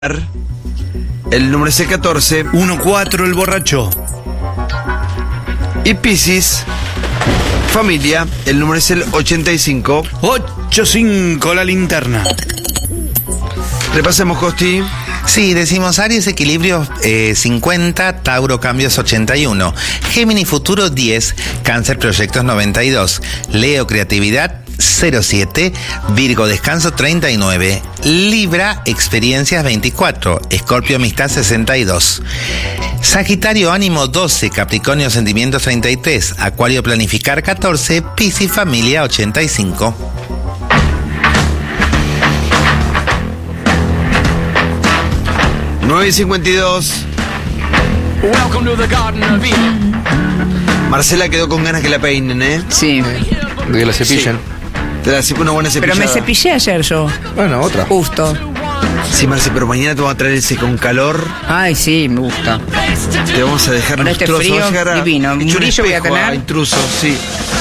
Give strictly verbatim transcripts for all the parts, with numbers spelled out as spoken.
El número es el catorce. uno cuatro el borracho. Y Piscis, familia, el número es el ochenta y cinco. ocho cinco la linterna. Repasemos, Costi. Sí, decimos Aries equilibrio eh, cincuenta, Tauro cambios ochenta y uno, Géminis futuro diez, Cáncer proyectos noventa y dos, Leo creatividad cero siete, Virgo descanso treinta y nueve, Libra experiencias veinticuatro, Escorpio amistad sesenta y dos, Sagitario ánimo doce, Capricornio sentimientos treinta y tres, Acuario planificar catorce, Piscis familia ochenta y cinco. nueve y cincuenta y dos. Marcela quedó con ganas que la peinen, ¿eh? Sí. De que la cepillen. Te la cepilló una buena Pero cepillada. me cepillé ayer yo. Bueno, otra. Justo. Sí, Marce, pero mañana te vamos a traer ese con calor. Ay, sí, me gusta. Te vamos a dejar Con unos este trozos. frío Va a llegar a- divino. Un hecho un brillo voy a espejo tener. intrusos, sí.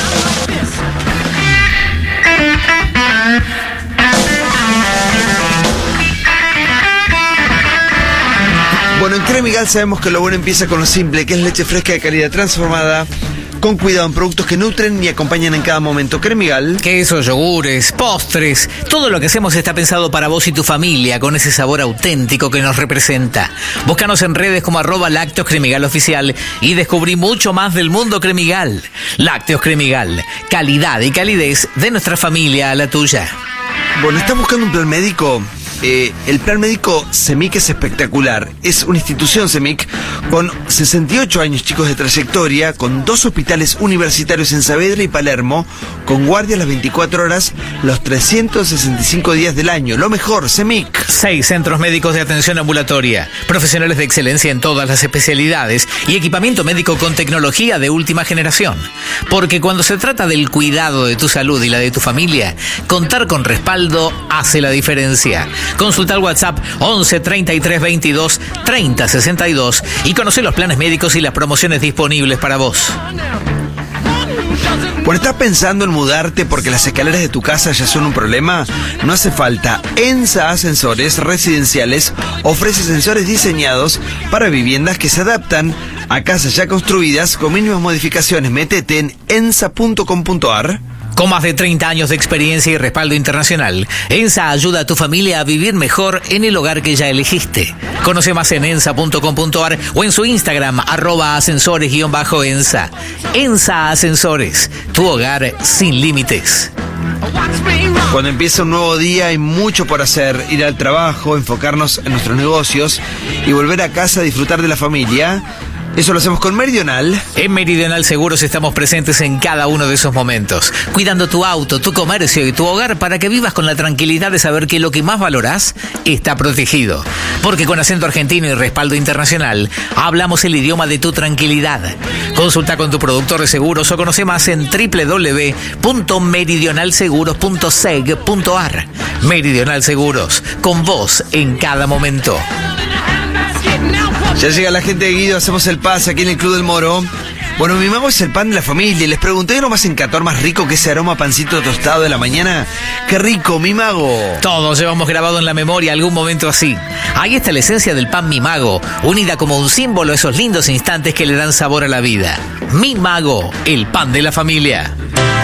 Bueno, en Cremigal sabemos que lo bueno empieza con lo simple, que es leche fresca de calidad transformada, con cuidado en productos que nutren y acompañan en cada momento. Cremigal. Quesos, yogures, postres, todo lo que hacemos está pensado para vos y tu familia, con ese sabor auténtico que nos representa. Búscanos en redes como arroba Lácteos Cremigal Oficial y descubrí mucho más del mundo Cremigal. Lácteos Cremigal, calidad y calidez de nuestra familia a la tuya. Bueno, ¿estás buscando un plan médico? Eh, el plan médico CEMIC es espectacular. Es una institución CEMIC con sesenta y ocho años, chicos, de trayectoria, con dos hospitales universitarios en Saavedra y Palermo, con guardias las veinticuatro horas, los trescientos sesenta y cinco días del año. Lo mejor, CEMIC. Seis centros médicos de atención ambulatoria, profesionales de excelencia en todas las especialidades y equipamiento médico con tecnología de última generación. Porque cuando se trata del cuidado de tu salud y la de tu familia, contar con respaldo hace la diferencia. Consulta el WhatsApp once treinta y tres veintidós treinta sesenta y dos y conoce los planes médicos y las promociones disponibles para vos. Bueno, ¿estás pensando en mudarte porque las escaleras de tu casa ya son un problema? No hace falta. ENSA Ascensores Residenciales ofrece ascensores diseñados para viviendas que se adaptan a casas ya construidas con mínimas modificaciones. Métete en ensa punto com punto ar. Con más de treinta años de experiencia y respaldo internacional, ENSA ayuda a tu familia a vivir mejor en el hogar que ya elegiste. Conoce más en ensa punto com punto ar o en su Instagram, arroba ascensores-ensa. ENSA Ascensores, tu hogar sin límites. Cuando empieza un nuevo día hay mucho por hacer. Ir al trabajo, enfocarnos en nuestros negocios y volver a casa a disfrutar de la familia. Eso lo hacemos con Meridional. En Meridional Seguros estamos presentes en cada uno de esos momentos, cuidando tu auto, tu comercio y tu hogar para que vivas con la tranquilidad de saber que lo que más valorás está protegido. Porque con acento argentino y respaldo internacional, hablamos el idioma de tu tranquilidad. Consulta con tu productor de seguros o conoce más en doble u doble u doble u punto meridional seguros punto seg punto ar. Meridional Seguros, con vos en cada momento. Ya llega la gente de Guido, hacemos el pase aquí en el Club del Moro. Bueno, mi mago es el pan de la familia. Les pregunté, ¿no más encantor más rico que ese aroma a pancito tostado de la mañana? ¡Qué rico, mi mago! Todos llevamos grabado en la memoria algún momento así. Ahí está la esencia del pan Mi Mago, unida como un símbolo a esos lindos instantes que le dan sabor a la vida. Mi Mago, el pan de la familia.